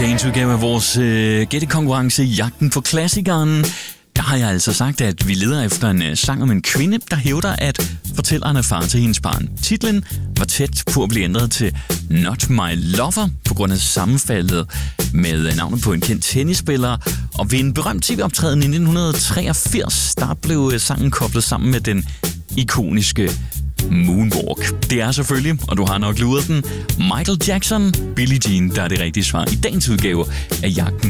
dagens udgave af vores gættekonkurrence Jagten på klassikeren. Der har jeg altså sagt, at vi leder efter en sang om en kvinde, der hævder, at fortælleren er far til hendes barn. Titlen var tæt på at blive ændret til Not My Lover på grund af sammenfaldet med navnet på en kendt tennisspiller. Og ved en berømt tv-optræden i 1983, der blev sangen koblet sammen med den ikoniske Moonwalk. Det er selvfølgelig, og du har nok luret den, Michael Jackson, Billie Jean, der er det rigtige svar i dagens udgave af Jagten